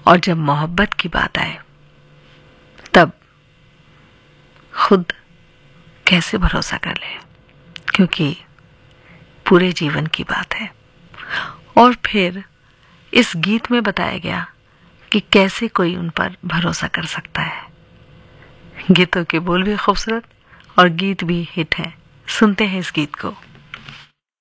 और जब मोहब्बत की बात आए तब खुद कैसे भरोसा कर ले, क्योंकि पूरे जीवन की बात है। और फिर इस गीत में बताया गया कि कैसे कोई उन पर भरोसा कर सकता है। गीतों के बोल भी खूबसूरत और गीत भी हिट हैं। सुनते हैं इस गीत को।